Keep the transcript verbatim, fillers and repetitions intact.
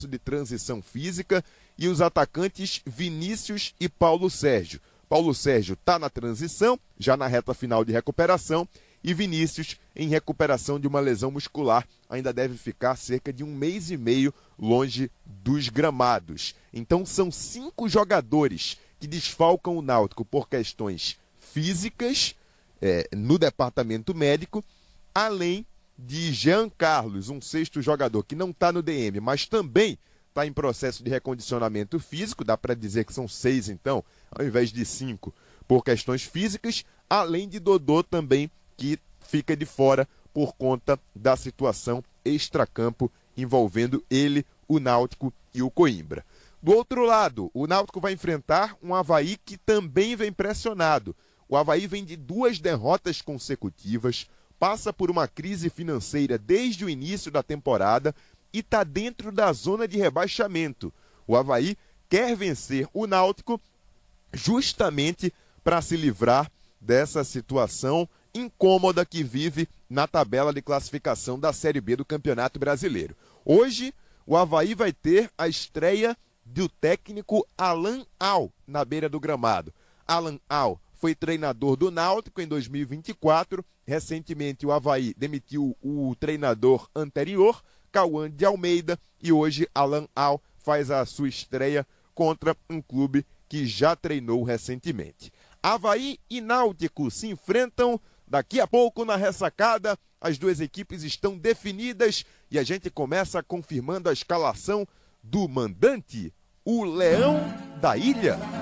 de transição física e os atacantes Vinícius e Paulo Sérgio. Paulo Sérgio está na transição, já na reta final de recuperação, e Vinícius em recuperação de uma lesão muscular, ainda deve ficar cerca de um mês e meio longe dos gramados. Então são cinco jogadores que desfalcam o Náutico por questões físicas é, no departamento médico, além de Jean Carlos, um sexto jogador que não está no D M, mas também está em processo de recondicionamento físico, dá para dizer que são seis então, ao invés de cinco, por questões físicas, além de Dodô também, que fica de fora por conta da situação extracampo envolvendo ele, o Náutico e o Coimbra. Do outro lado, o Náutico vai enfrentar um Avaí que também vem pressionado. O Avaí vem de duas derrotas consecutivas, passa por uma crise financeira desde o início da temporada e está dentro da zona de rebaixamento. O Avaí quer vencer o Náutico justamente para se livrar dessa situação incômoda que vive na tabela de classificação da Série B do Campeonato Brasileiro. Hoje, o Avaí vai ter a estreia do técnico Alan Al na beira do gramado. Alan Al foi treinador do Náutico em dois mil e vinte e quatro. Recentemente, o Avaí demitiu o treinador anterior, Cauã de Almeida, e hoje Alan Al faz a sua estreia contra um clube que já treinou recentemente. Avaí e Náutico se enfrentam daqui a pouco na ressacada. As duas equipes estão definidas e a gente começa confirmando a escalação do mandante, o Leão da Ilha.